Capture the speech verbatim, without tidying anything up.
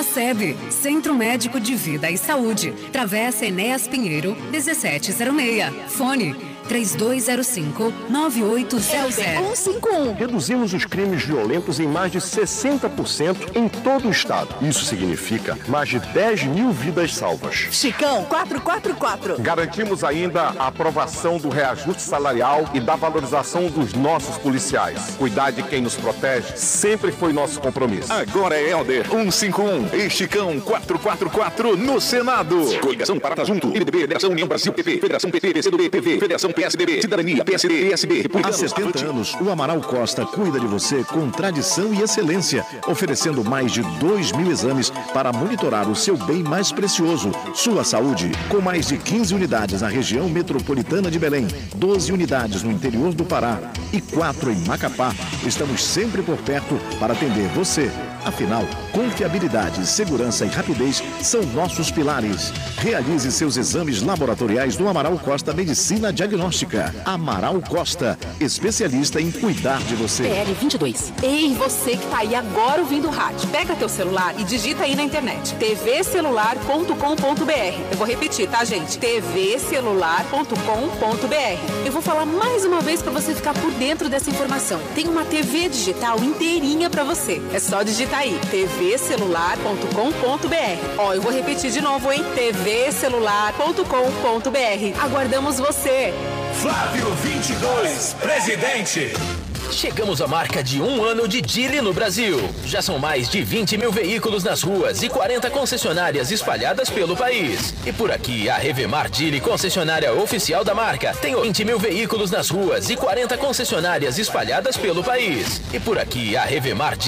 SEB, Centro Médico de Vida e Saúde, Travessa Enéas Pinheiro, dezessete zero seis. Fone três dois zero cinco, nove oito zero zero. um cinco um. Reduzimos os crimes violentos em mais de sessenta por cento em todo o estado. Isso significa mais de dez mil vidas salvas. Chicão, quatrocentos e quarenta e quatro. Garantimos ainda a aprovação do reajuste salarial e da valorização dos nossos policiais. Cuidar de quem nos protege sempre foi nosso compromisso. Agora é Helder cento e cinquenta e um e Chicão quatrocentos e quarenta e quatro no Senado. Coligação Parata Junto, M D B, Federação União Brasil, P P, Federação P T, P C do B, P V, Federação P S D B, Cidadania, P S D, P S B, Republicanos. Há setenta anos, o Amaral Costa cuida de você com tradição e excelência, oferecendo mais de dois mil exames para monitorar o seu bem mais precioso, sua saúde. Com mais de quinze unidades na região metropolitana de Belém, doze unidades no interior do Pará e quatro em Macapá, estamos sempre por perto para atender você. Afinal, confiabilidade, segurança e rapidez são nossos pilares. Realize seus exames laboratoriais no Amaral Costa Medicina Diagnóstica. Amaral Costa, especialista em cuidar de você. P L vinte e dois. Ei, você que tá aí agora ouvindo o rádio. Pega teu celular e digita aí na internet. t v celular ponto com ponto b r. Eu vou repetir, tá, gente? t v celular ponto com ponto b r. Eu vou falar mais uma vez para você ficar por dentro dessa informação. Tem uma T V digital inteirinha para você. É só digitar aí, t v celular ponto com ponto b r. Ó, eu vou repetir de novo, hein? t v celular ponto com ponto b r. Aguardamos você. Flávio vinte e dois, presidente. Chegamos à marca de um ano de Geely no Brasil. Já são mais de vinte mil veículos nas ruas e quarenta concessionárias espalhadas pelo país. E por aqui, a Revemar Geely, concessionária oficial da marca, tem vinte mil veículos nas ruas e quarenta concessionárias espalhadas pelo país. E por aqui, a Revemar Geely